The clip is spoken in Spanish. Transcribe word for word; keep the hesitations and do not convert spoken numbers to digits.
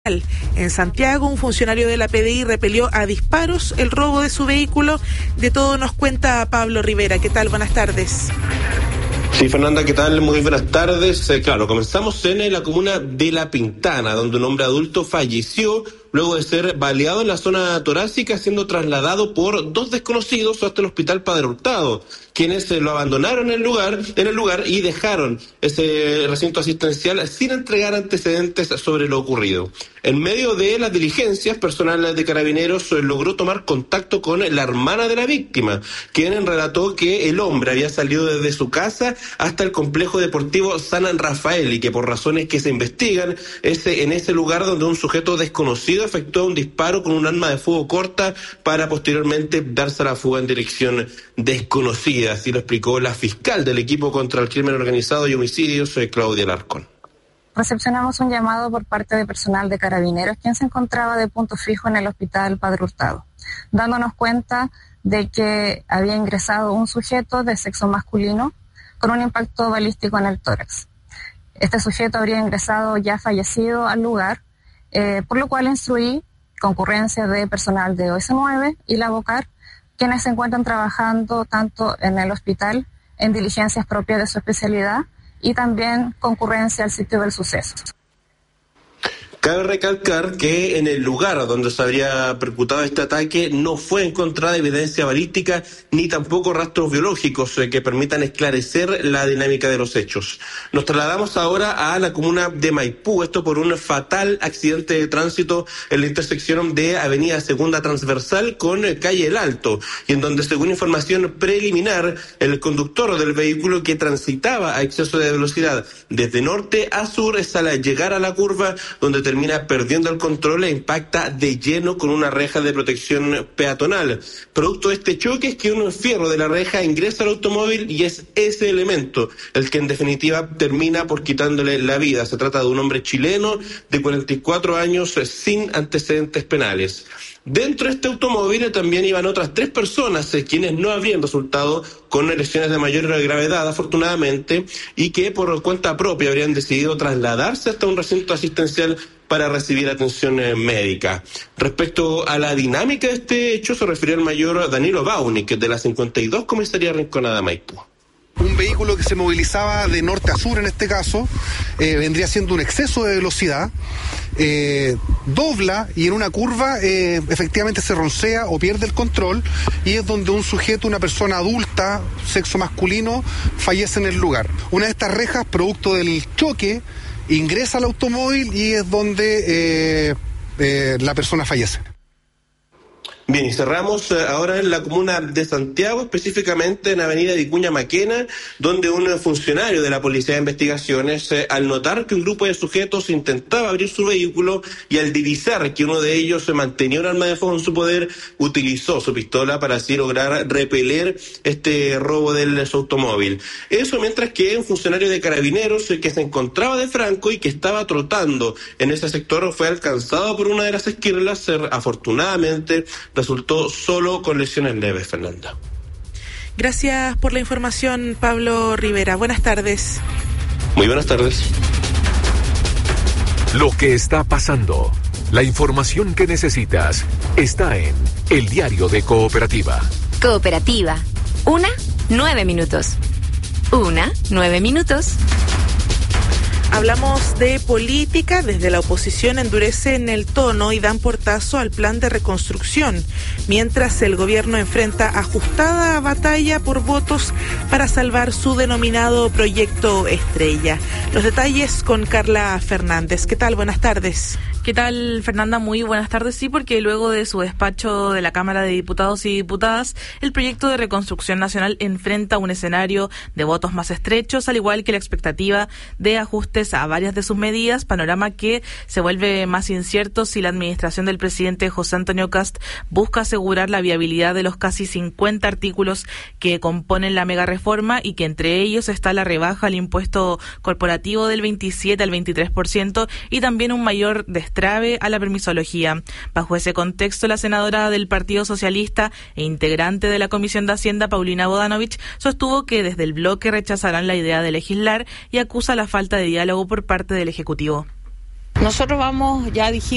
En Santiago, un funcionario de la P D I repelió a disparos el robo de su vehículo. De todo nos cuenta Pablo Rivera. ¿Qué tal? Buenas tardes. Sí, Fernanda, ¿qué tal? Muy buenas tardes. Eh, claro, comenzamos en la comuna de La Pintana, donde un hombre adulto falleció luego de ser baleado en la zona torácica, siendo trasladado por dos desconocidos hasta el hospital Padre Hurtado, quienes lo abandonaron en el lugar, en el lugar y dejaron ese recinto asistencial sin entregar antecedentes sobre lo ocurrido. En medio de las diligencias, personal de Carabineros logró tomar contacto con la hermana de la víctima, quien relató que el hombre había salido desde su casa hasta el complejo deportivo San Rafael y que por razones que se investigan, es en ese lugar donde un sujeto desconocido efectuó un disparo con un arma de fuego corta para posteriormente darse a la fuga en dirección desconocida. Así lo explicó la fiscal del equipo contra el crimen organizado y homicidios, Claudia Alarcón. Recepcionamos un llamado por parte de personal de Carabineros, quien se encontraba de punto fijo en el hospital Padre Hurtado, dándonos cuenta de que había ingresado un sujeto de sexo masculino con un impacto balístico en el tórax. Este sujeto habría ingresado ya fallecido al lugar, eh, por lo cual instruí concurrencia de personal de O S nueve y la BOCAR, quienes se encuentran trabajando tanto en el hospital en diligencias propias de su especialidad y también concurrencia al sitio del suceso. Cabe recalcar que en el lugar donde se habría percutado este ataque no fue encontrada evidencia balística ni tampoco rastros biológicos eh, que permitan esclarecer la dinámica de los hechos. Nos trasladamos ahora a la comuna de Maipú, esto por un fatal accidente de tránsito en la intersección de Avenida Segunda Transversal con Calle El Alto, y en donde, según información preliminar, el conductor del vehículo que transitaba a exceso de velocidad desde norte a sur es al llegar a la curva donde termina perdiendo el control e impacta de lleno con una reja de protección peatonal. Producto de este choque es que un fierro de la reja ingresa al automóvil y es ese elemento el que en definitiva termina por quitándole la vida. Se trata de un hombre chileno de cuarenta y cuatro años sin antecedentes penales. Dentro de este automóvil también iban otras tres personas, eh, quienes no habrían resultado con lesiones de mayor gravedad, afortunadamente, y que por cuenta propia habrían decidido trasladarse hasta un recinto asistencial para recibir atención eh, médica. Respecto a la dinámica de este hecho, se refirió el mayor Danilo Baunik, de la cincuenta y dos Comisaría Rinconada Maipú. Un vehículo que se movilizaba de norte a sur en este caso, eh, vendría siendo un exceso de velocidad, eh, dobla y en una curva eh, efectivamente se roncea o pierde el control y es donde un sujeto, una persona adulta, sexo masculino, fallece en el lugar. Una de estas rejas, producto del choque, ingresa al automóvil y es donde eh, eh, la persona fallece. Bien, y cerramos ahora en la comuna de Santiago, específicamente en Avenida Vicuña Maquena, donde un funcionario de la Policía de Investigaciones, eh, al notar que un grupo de sujetos intentaba abrir su vehículo y al divisar que uno de ellos se mantenía un arma de fuego en su poder, utilizó su pistola para así lograr repeler este robo del su automóvil. Eso mientras que un funcionario de Carabineros eh, que se encontraba de franco y que estaba trotando en ese sector fue alcanzado por una de las esquirlas, eh, afortunadamente resultó solo con lesiones leves, Fernanda. Gracias por la información, Pablo Rivera. Buenas tardes. Muy buenas tardes. Lo que está pasando, la información que necesitas, está en El Diario de Cooperativa. Cooperativa. Una, nueve minutos. Una, nueve minutos. Hablamos de política. Desde la oposición endurecen el tono y dan portazo al plan de reconstrucción, mientras el gobierno enfrenta ajustada batalla por votos para salvar su denominado proyecto estrella. Los detalles con Carla Fernández. ¿Qué tal? Buenas tardes. ¿Qué tal, Fernanda? Muy buenas tardes. Sí, porque luego de su despacho de la Cámara de Diputados y Diputadas, el proyecto de reconstrucción nacional enfrenta un escenario de votos más estrechos, al igual que la expectativa de ajustes a varias de sus medidas, panorama que se vuelve más incierto si la administración del presidente José Antonio Kast busca asegurar la viabilidad de los casi cincuenta artículos que componen la mega reforma y que entre ellos está la rebaja al impuesto corporativo del veintisiete al veintitrés por ciento y también un mayor destrave a la permisología. Bajo ese contexto, la senadora del Partido Socialista e integrante de la Comisión de Hacienda, Paulina Bodanovich, sostuvo que desde el bloque rechazarán la idea de legislar y acusa la falta de diálogo por parte del Ejecutivo. Nosotros vamos, ya dijimos,